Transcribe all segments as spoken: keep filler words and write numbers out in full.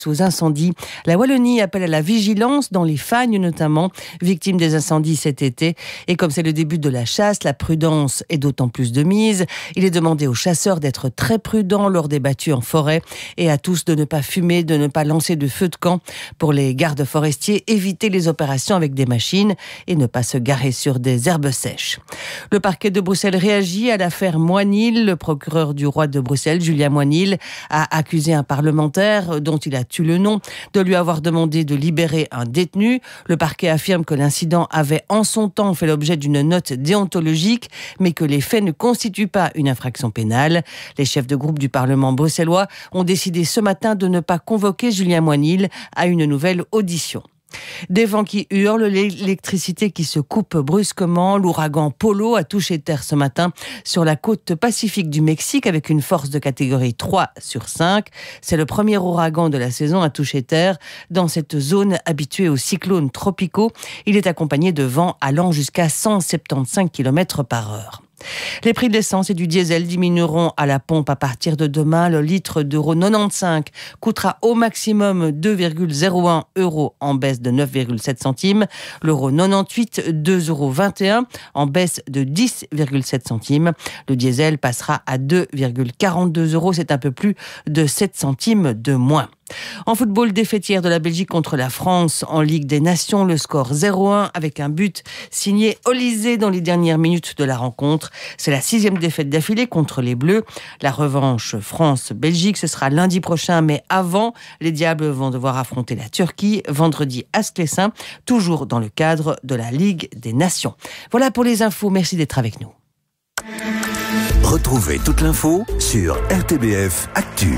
aux incendies. La Wallonie appelle à la vigilance dans les fagnes notamment, victimes des incendies cet été. Et comme c'est le début de la chasse, la prudence est d'autant plus de mise. Il est demandé aux chasseurs d'être très prudents lors des battues en forêt et à tous de ne pas fumer, de ne pas lancer de feu de camp. Pour les gardes forestiers, éviter les opérations avec des machines et ne pas se garer sur des herbes sèches. Le parquet de Bruxelles réagit à l'affaire Moinil. Le procureur du roi de Bruxelles, Julien Moinil, a accusé un parlementaire dont il a tu le nom, de lui avoir demandé de libérer un détenu. Le parquet affirme que l'incident avait en son temps fait l'objet d'une note déontologique, mais que les faits ne constituent pas une infraction pénale. Les chefs de groupe du Parlement bruxellois ont décidé ce matin de ne pas convoquer Julien Moinil à une nouvelle audition. Des vents qui hurlent, l'électricité qui se coupe brusquement. L'ouragan Polo a touché terre ce matin sur la côte pacifique du Mexique avec une force de catégorie trois sur cinq. C'est le premier ouragan de la saison à toucher terre dans cette zone habituée aux cyclones tropicaux. Il est accompagné de vents allant jusqu'à cent soixante-quinze kilomètres par heure. Les prix de l'essence et du diesel diminueront à la pompe à partir de demain. Le litre d'euro quatre-vingt-quinze coûtera au maximum deux virgule zéro un euros en baisse de neuf virgule sept centimes. L'euro quatre-vingt-dix-huit, deux euros vingt et un en baisse de dix virgule sept centimes. Le diesel passera à deux virgule quarante-deux euros. C'est un peu plus de sept centimes de moins. En football, défaite hier de la Belgique contre la France en Ligue des Nations. Le score zéro un avec un but signé Olysée dans les dernières minutes de la rencontre. C'est la sixième défaite d'affilée contre les Bleus. La revanche France-Belgique, ce sera lundi prochain, mais avant, les Diables vont devoir affronter la Turquie vendredi à Sclessin, toujours dans le cadre de la Ligue des Nations. Voilà pour les infos. Merci d'être avec nous. Retrouvez toute l'info sur R T B F Actu.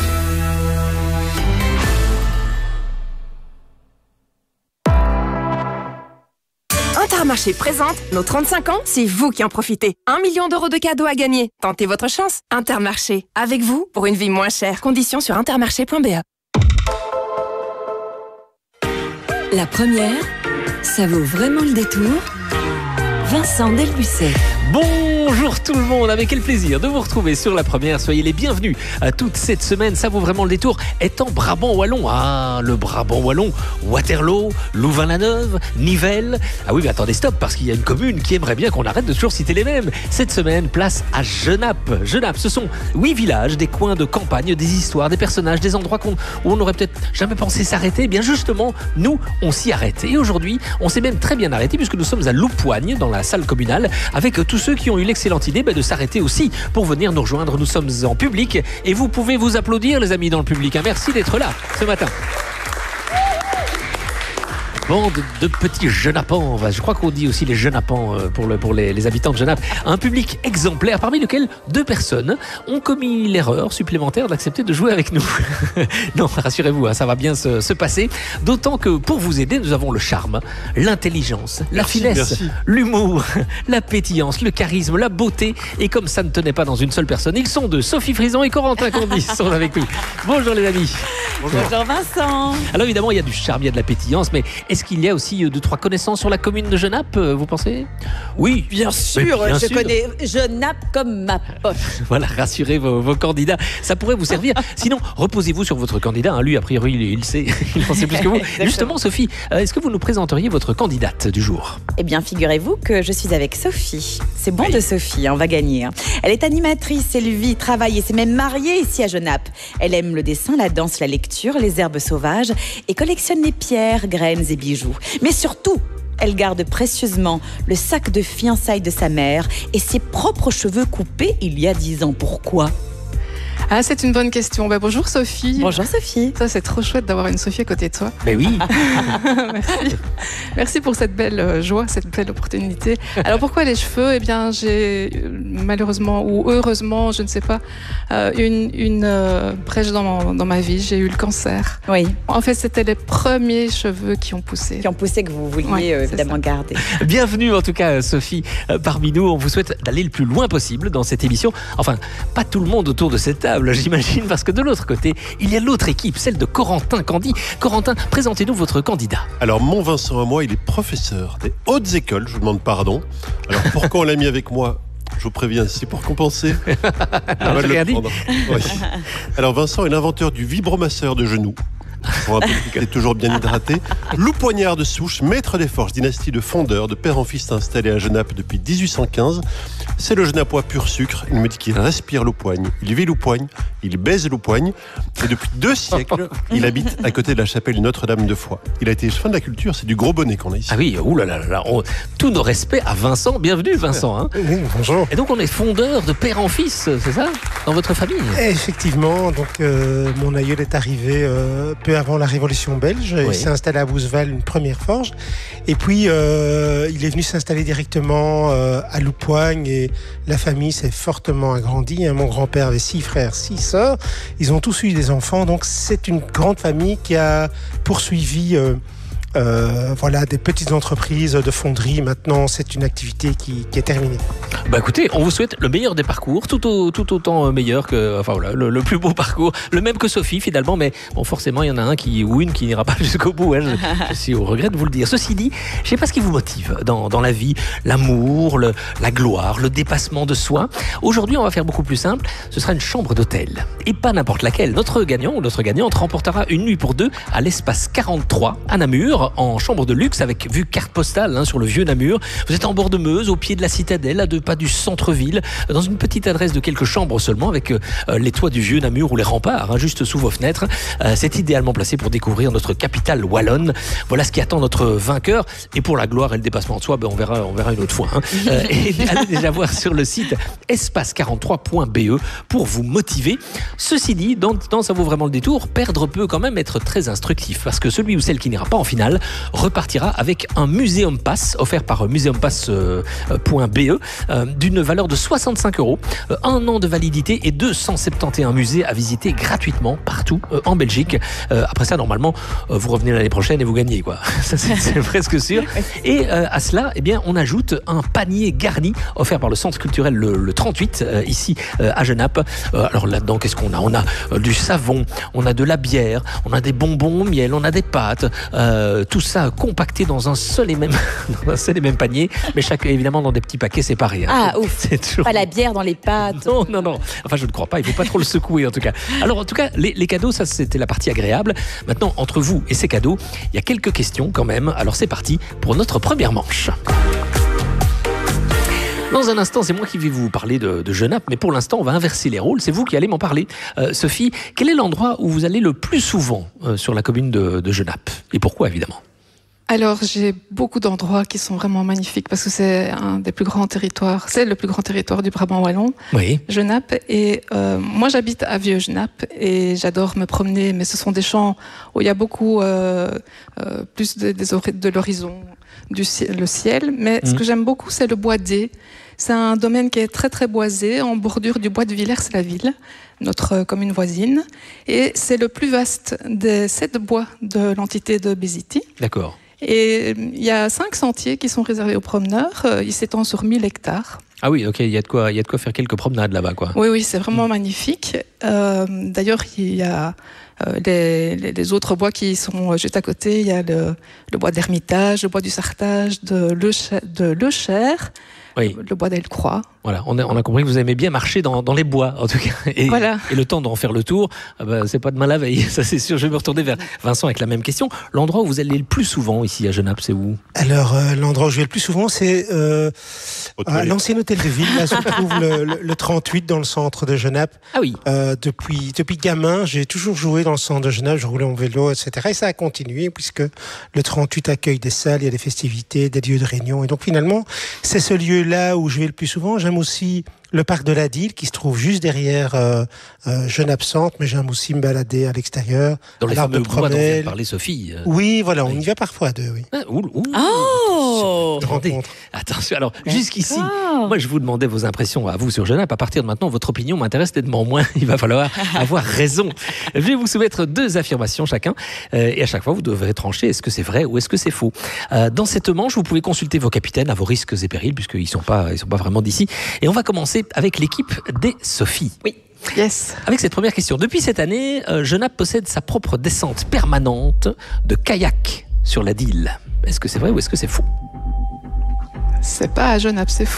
Intermarché présente nos trente-cinq ans, c'est vous qui en profitez. Un million d'euros de cadeaux à gagner. Tentez votre chance. Intermarché, avec vous pour une vie moins chère. Conditions sur intermarché point b e. La première, ça vaut vraiment le détour. Vincent Delbucet. Bonjour tout le monde, avec quel plaisir de vous retrouver sur La Première. Soyez les bienvenus à toute cette semaine. Ça vaut vraiment le détour. Est en Brabant wallon. Ah, le Brabant wallon. Waterloo, Louvain-la-Neuve, Nivelles. Ah oui, mais attendez, stop, parce qu'il y a une commune qui aimerait bien qu'on arrête de toujours citer les mêmes. Cette semaine, place à Genappe. Genappe, ce sont huit villages, des coins de campagne, des histoires, des personnages, des endroits qu'on, où on n'aurait peut-être jamais pensé s'arrêter. Eh bien justement, nous, on s'y arrête. Et aujourd'hui, on s'est même très bien arrêté puisque nous sommes à Loupoigne, dans la salle communale, avec tous ceux qui ont eu l'excellente idée bah, de s'arrêter aussi pour venir nous rejoindre. Nous sommes en public et vous pouvez vous applaudir, les amis, dans le public. Merci d'être là ce matin. Bande de petits Genappans, je crois qu'on dit aussi les Genappans pour, le, pour les, les habitants de Genappe. Un public exemplaire parmi lequel deux personnes ont commis l'erreur supplémentaire d'accepter de jouer avec nous. Non, rassurez-vous, hein, ça va bien se, se passer. D'autant que pour vous aider, nous avons le charme, l'intelligence, la merci, finesse, merci. L'humour, la pétillance, le charisme, la beauté. Et comme ça ne tenait pas dans une seule personne, ils sont deux. Sophie Frison et Corentin Condy sont avec nous. Bonjour les amis. Bonjour. Bonjour Vincent. Alors évidemment, il y a du charme, il y a de la pétillance, mais est-ce qu'il y a aussi deux, trois connaissances sur la commune de Genappe, vous pensez? Oui, bien sûr, bien je sûr. connais Genappe comme ma poche. Voilà, rassurez vos, vos candidats, ça pourrait vous servir. Sinon, reposez-vous sur votre candidat, hein. Lui, a priori, il, il sait, il en sait plus que vous. Justement, Sophie, est-ce que vous nous présenteriez votre candidate du jour? Eh bien, figurez-vous que je suis avec Sophie. C'est bon oui. de Sophie, on va gagner. Hein. Elle est animatrice, elle vit, travaille et s'est même mariée ici à Genappe. Elle aime le dessin, la danse, la lecture, les herbes sauvages et collectionne les pierres, graines et bijoux. Mais surtout, elle garde précieusement le sac de fiançailles de sa mère et ses propres cheveux coupés il y a dix ans. Pourquoi ? Ah, c'est une bonne question. Bah, bonjour Sophie. Bonjour Sophie. Ça, c'est trop chouette d'avoir une Sophie à côté de toi. Mais oui. Merci. Merci pour cette belle joie, cette belle opportunité. Alors pourquoi les cheveux ? Eh bien, j'ai malheureusement ou heureusement, je ne sais pas, euh, une, une euh, brèche dans, mon, dans ma vie. J'ai eu le cancer. Oui. En fait, c'était les premiers cheveux qui ont poussé. Qui ont poussé que vous vouliez ouais, euh, évidemment garder. Bienvenue en tout cas Sophie euh, parmi nous. On vous souhaite d'aller le plus loin possible dans cette émission. Enfin, pas tout le monde autour de cette table, j'imagine, parce que de l'autre côté, il y a l'autre équipe, celle de Corentin Condy. Corentin, présentez-nous votre candidat. Alors, mon Vincent à moi, il est professeur des hautes écoles, je vous demande pardon. Alors, pourquoi on l'a mis avec moi ? Je vous préviens, c'est pour compenser. Alors, le oui. Alors, Vincent est l'inventeur du vibromasseur de genoux. Pour un petit qui est toujours bien hydraté. Loup Poignard de Souche, maître des forges, dynastie de fondeurs, de père en fils installé à Genappe depuis dix-huit cent quinze. C'est le Genapois pur sucre. Il me dit qu'il respire Loupoigne, il vit Loupoigne, il baise Loupoigne. Et depuis deux siècles, il habite à côté de la chapelle Notre-Dame de Foix. Il a été fin de la culture, c'est du gros bonnet qu'on a ici. Ah oui, oulala, là, là, on... tous nos respects à Vincent. Bienvenue Vincent. Hein. Oui, bonjour. Et donc on est fondeur de père en fils, c'est ça, dans votre famille? Effectivement, donc euh, mon aïeul est arrivé euh, peu avant la Révolution belge. Oui. Il s'est installé à Bouzeval, une première forge. Et puis euh, il est venu s'installer directement euh, à Loupoigne et la famille s'est fortement agrandie. Mon grand-père avait six frères, six sœurs. Ils ont tous eu des enfants, donc c'est une grande famille qui a poursuivi euh, euh, voilà, des petites entreprises de fonderie. Maintenant, c'est une activité qui, qui est terminée. Bah écoutez, on vous souhaite le meilleur des parcours, tout, au, tout autant meilleur que, enfin voilà, le, le plus beau parcours, le même que Sophie finalement, mais bon, forcément il y en a un qui ou une qui n'ira pas jusqu'au bout. Hein, je, je suis au regret de vous le dire. Ceci dit, je sais pas ce qui vous motive dans, dans la vie, l'amour, le, la gloire, le dépassement de soi. Aujourd'hui, on va faire beaucoup plus simple. Ce sera une chambre d'hôtel et pas n'importe laquelle. Notre gagnant ou notre gagnante remportera une nuit pour deux à l'espace quarante-trois à Namur, en chambre de luxe avec vue carte postale hein, sur le vieux Namur. Vous êtes en bord de Meuse, au pied de la citadelle, à deux pas du centre-ville, dans une petite adresse de quelques chambres seulement, avec euh, les toits du vieux Namur ou les remparts, hein, juste sous vos fenêtres. Euh, c'est idéalement placé pour découvrir notre capitale wallonne. Voilà ce qui attend notre vainqueur. Et pour la gloire et le dépassement de soi, ben, on verra, on verra une autre fois. Hein. Euh, et allez déjà voir sur le site espace quarante-trois point b e pour vous motiver. Ceci dit, dans, dans Ça vaut vraiment le détour, perdre peut quand même être très instructif, parce que celui ou celle qui n'ira pas en finale repartira avec un Museum Pass offert par museum pass point b e euh, d'une valeur de soixante-cinq euros, euh, un an de validité et deux cent soixante et onze musées à visiter gratuitement partout euh, en Belgique. Euh, après ça, normalement, euh, vous revenez l'année prochaine et vous gagnez, quoi. Ça, c'est, c'est presque sûr. Et euh, à cela, eh bien, on ajoute un panier garni offert par le Centre culturel le, le trente-huit, euh, ici euh, à Genappe. Euh, alors là-dedans, qu'est-ce qu'on a? On a euh, du savon, on a de la bière, on a des bonbons au miel, on a des pâtes, euh, tout ça compacté dans un seul et même, dans un seul et même panier, mais chaque, évidemment dans des petits paquets séparés. Hein. Ah, ouf. C'est toujours... Pas la bière dans les pâtes. Non, non, non. Enfin, je ne crois pas. Il ne faut pas trop le secouer, en tout cas. Alors, en tout cas, les, les cadeaux, ça, c'était la partie agréable. Maintenant, entre vous et ces cadeaux, il y a quelques questions quand même. Alors, c'est parti pour notre première manche. Dans un instant, c'est moi qui vais vous parler de, de Genappe, mais pour l'instant, on va inverser les rôles. C'est vous qui allez m'en parler. Euh, Sophie, quel est l'endroit où vous allez le plus souvent euh, sur la commune de, de Genappe? Et pourquoi, évidemment? Alors, j'ai beaucoup d'endroits qui sont vraiment magnifiques parce que c'est un des plus grands territoires, c'est le plus grand territoire du Brabant wallon, oui. Genappe. Et euh, moi, j'habite à Vieux-Genappe et j'adore me promener, mais ce sont des champs où il y a beaucoup euh, euh, plus de, de, de l'horizon, du ciel, le ciel. Mais mmh. ce que j'aime beaucoup, c'est le bois d'Aix. C'est un domaine qui est très très boisé, en bordure du bois de Villers-la-Ville, notre commune voisine. Et c'est le plus vaste des sept bois de l'entité de Bézity. D'accord. Et il y a cinq sentiers qui sont réservés aux promeneurs. Il s'étend sur mille hectares. Ah oui, ok, il y a de quoi, il y a de quoi faire quelques promenades là-bas, quoi. Oui, oui, c'est vraiment mmh. magnifique. Euh, d'ailleurs, il y a euh, les, les, les autres bois qui sont juste à côté. Il y a le, le bois d'Hermitage, le bois du Sartage, de Lecher, de Lecher, oui. le, le bois d'Elcroix. Voilà, on a, on a compris que vous aimez bien marcher dans, dans les bois, en tout cas. Et, voilà. et le temps d'en faire le tour, ah bah, c'est pas demain la veille, ça c'est sûr. Je vais me retourner vers Vincent avec la même question. L'endroit où vous allez le plus souvent ici à Genappe, c'est où? Alors, euh, l'endroit où je vais le plus souvent, c'est euh, à l'ancien hôtel de ville. Là se trouve le, le, le trente-huit dans le centre de Genappe. Ah oui. Euh, depuis, depuis gamin, j'ai toujours joué dans le centre de Genappe, je roulais en vélo, et cetera. Et ça a continué puisque le trente-huit accueille des salles, il y a des festivités, des lieux de réunion. Et donc finalement, c'est ce lieu-là où je vais le plus souvent. J'aime aussi le parc de la Dyle qui se trouve juste derrière euh, euh, Genappe Centre, mais j'aime aussi me balader à l'extérieur. Dans les fameux bois dont vient de parler Sophie. Euh... Oui, voilà, on oui. y va parfois à deux, oui. Ah, ouh, ouh, oh Attendez, attention, alors jusqu'ici, oh. moi je vous demandais vos impressions à vous sur Genappe. À partir de maintenant, votre opinion m'intéresse tellement moins. Il va falloir avoir raison. Je vais vous soumettre deux affirmations chacun, euh, et à chaque fois vous devrez trancher est-ce que c'est vrai ou est-ce que c'est faux. Euh, dans cette manche, vous pouvez consulter vos capitaines à vos risques et périls, puisqu'ils ne sont pas, ils sont pas vraiment d'ici. Et on va commencer avec l'équipe des Sophie. Oui. Yes. Avec cette première question. Depuis cette année, euh, Genappe possède sa propre descente permanente de kayak sur la Dyle. Est-ce que c'est vrai ou est-ce que c'est faux? C'est pas à Genappe, c'est faux.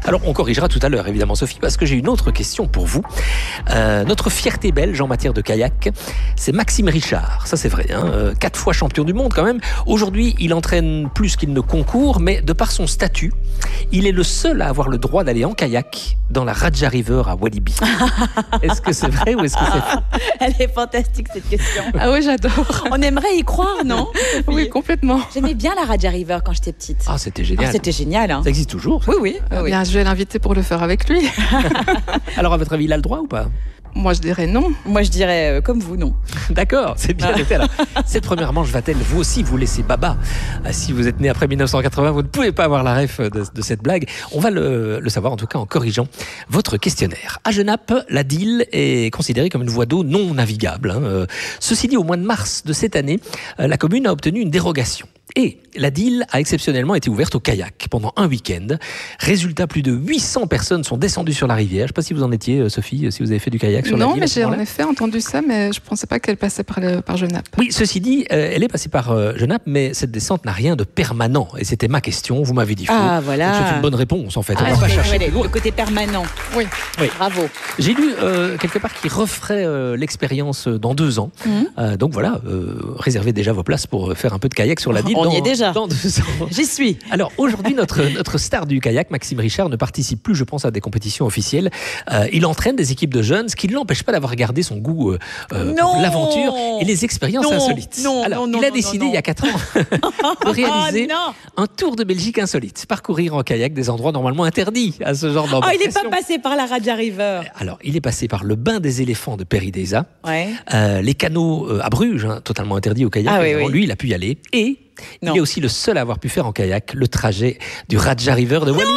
Alors, on corrigera tout à l'heure, évidemment, Sophie, parce que j'ai une autre question pour vous. Euh, notre fierté belge en matière de kayak, c'est Maxime Richard. Ça, c'est vrai. Hein, euh, quatre fois champion du monde, quand même. Aujourd'hui, il entraîne plus qu'il ne concourt, mais de par son statut, il est le seul à avoir le droit d'aller en kayak dans la Raja River à Walibi. Est-ce que c'est vrai ou est-ce que c'est faux? Elle est fantastique, cette question. Ah oui, j'adore. On aimerait y croire, non? Oui, complètement. J'aimais bien la Raja River quand j'étais petite. Ah, c'était génial. Ah, c'était génial. Hein. Ça existe toujours? Oui, oui. Euh, oui. Bien, je vais l'inviter pour le faire avec lui. Alors, à votre avis, il a le droit ou pas? Moi, je dirais non. Moi, je dirais euh, comme vous, non. D'accord, c'est bien noté. Alors, cette première manche va-t-elle vous aussi vous laisser baba? Si vous êtes né après dix-neuf cent quatre-vingts, vous ne pouvez pas avoir la ref de, de cette blague. On va le, le savoir en tout cas en corrigeant votre questionnaire. À Genappe, la Dyle est considérée comme une voie d'eau non navigable. Hein. Ceci dit, au mois de mars de cette année, la commune a obtenu une dérogation. Et la Dyle a exceptionnellement été ouverte au kayak pendant un week-end. Résultat, plus de huit cents personnes sont descendues sur la rivière. Je ne sais pas si vous en étiez, Sophie, si vous avez fait du kayak sur non, la Dyle. Non, mais j'ai en effet entendu ça, mais je ne pensais pas qu'elle passait par, le, par Genappe. Oui, ceci dit, euh, elle est passée par euh, Genappe, mais cette descente n'a rien de permanent. Et c'était ma question, vous m'avez dit faux. Ah, voilà. Donc c'est une bonne réponse, en fait. Ah, On ne va pas chercher le, plus loin. le côté permanent. Oui. oui. Bravo. J'ai lu euh, quelque part qu'il referait euh, l'expérience dans deux ans. Mmh. Euh, donc voilà, euh, réservez déjà vos places pour faire un peu de kayak sur la Dyle. On dans, y est déjà. Dans deux ans. J'y suis. Alors aujourd'hui, notre, notre star du kayak, Maxime Richard, ne participe plus, je pense, à des compétitions officielles. Euh, il entraîne des équipes de jeunes, ce qui ne l'empêche pas d'avoir gardé son goût euh, pour l'aventure et les expériences non, insolites. Non, Alors, non, il a non, décidé non, non. il y a quatre ans de réaliser oh, un tour de Belgique insolite, parcourir en kayak des endroits normalement interdits à ce genre d'embarcation. Oh, il n'est pas passé par la Raja River. Alors, il est passé par le bain des éléphants de Peridesa, ouais. euh, les canaux euh, à Bruges, hein, totalement interdits au kayak. Ah, oui, oui. Lui, il a pu y aller. Et non. il est aussi le seul à avoir pu faire en kayak le trajet du Raja River de Walibi.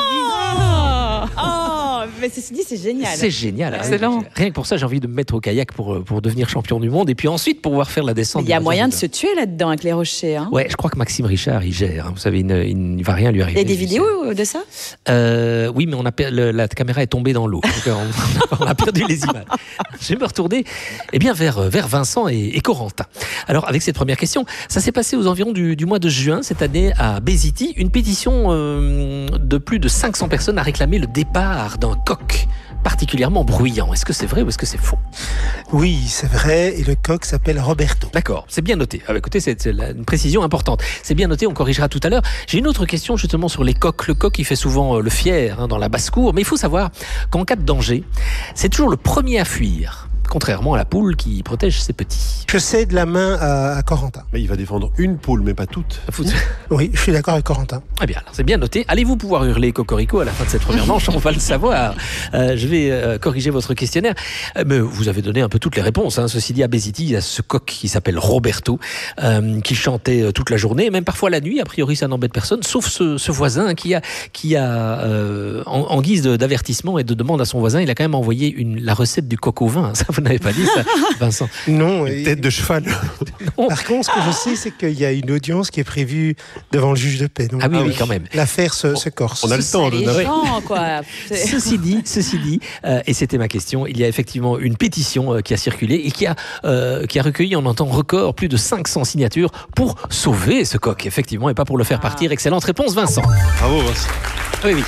Oh, mais ceci dit, c'est génial. C'est génial. Excellent. Rien que pour ça, j'ai envie de me mettre au kayak pour, pour devenir champion du monde et puis ensuite pouvoir faire la descente. Il y a moyen de se tuer là-dedans avec les rochers. Hein. Ouais, je crois que Maxime Richard, il gère. Hein. Vous savez, il ne, il ne va rien lui arriver. Il y a des vidéos de ça euh, Oui, mais on a per... le, la caméra est tombée dans l'eau. Donc on, on a perdu les images. Je vais me retourner eh bien, vers, vers Vincent et, et Corentin. Alors, avec cette première question, ça s'est passé aux environs du, du mois de juin cette année à Bézity. Une pétition euh, de plus de cinq cents personnes a réclamé le départ d'un coq particulièrement bruyant. Est-ce que c'est vrai ou est-ce que c'est faux? Oui, c'est vrai, et le coq s'appelle Roberto. D'accord, c'est bien noté. Ah, écoutez, c'est, c'est une précision importante. C'est bien noté, on corrigera tout à l'heure. J'ai une autre question justement sur les coqs. Le coq, il fait souvent le fier hein, dans la basse-cour, mais il faut savoir qu'en cas de danger, c'est toujours le premier à fuir. Contrairement à la poule qui protège ses petits. Je cède la main à, à Corentin. Mais il va défendre une poule, mais pas toutes. Oui, je suis d'accord avec Corentin. Eh bien, alors c'est bien noté. Allez-vous pouvoir hurler cocorico à la fin de cette première manche? On va le savoir. Euh, je vais euh, corriger votre questionnaire. Euh, mais vous avez donné un peu toutes les réponses. Hein. Ceci dit, à Bézity, il y a ce coq qui s'appelle Roberto, euh, qui chantait toute la journée, même parfois la nuit. A priori, ça n'embête personne, sauf ce, ce voisin qui a, qui a euh, en, en guise de, d'avertissement et de demande à son voisin, il a quand même envoyé une, la recette du coq au vin. Ça, vous n'avez pas dit ça, Vincent? Non. Une tête de cheval. Non. Par contre, ce que je sais, c'est qu'il y a une audience qui est prévue devant le juge de paix. Donc, ah oui, oui, quand même. L'affaire se, se corse. On a le temps. Les gens, quoi. Ceci dit, ceci dit, euh, et c'était ma question, il y a effectivement une pétition euh, qui a circulé et qui a, euh, qui a recueilli en un temps record plus de cinq cents signatures pour sauver ce coq, effectivement, et pas pour le faire partir. Excellente réponse, Vincent. Bravo, Vincent. Oui, oui.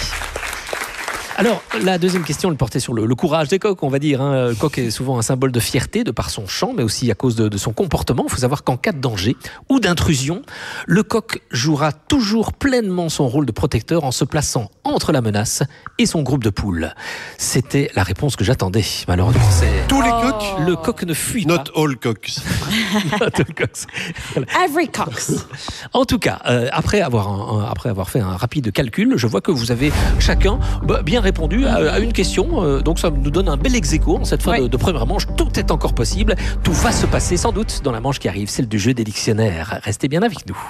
Alors, la deuxième question, elle portait sur le, le courage des coqs, on va dire. Hein. Le coq est souvent un symbole de fierté de par son chant, mais aussi à cause de, de son comportement. Il faut savoir qu'en cas de danger ou d'intrusion, le coq jouera toujours pleinement son rôle de protecteur en se plaçant entre la menace et son groupe de poules. C'était la réponse que j'attendais. Malheureusement, c'est... Tous les coqs? Le coq ne fuit Not pas. all cocks. Not all cocks. Voilà. Every cox. En tout cas, euh, après, avoir un, un, après avoir fait un rapide calcul, je vois que vous avez chacun bah, bien répondu à, à une question. Euh, donc ça nous donne un bel ex-aequo en cette fin ouais. de, de première manche. Tout est encore possible. Tout va se passer sans doute dans la manche qui arrive, celle du jeu des dictionnaires. Restez bien avec nous.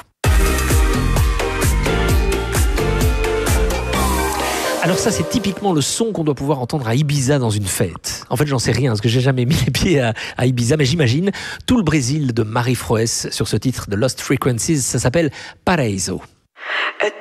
Alors ça, c'est typiquement le son qu'on doit pouvoir entendre à Ibiza dans une fête. En fait, j'en sais rien, parce que j'ai jamais mis les pieds à, à Ibiza, mais j'imagine tout le Brésil de Marie Froès sur ce titre de Lost Frequencies. Ça s'appelle Paraíso.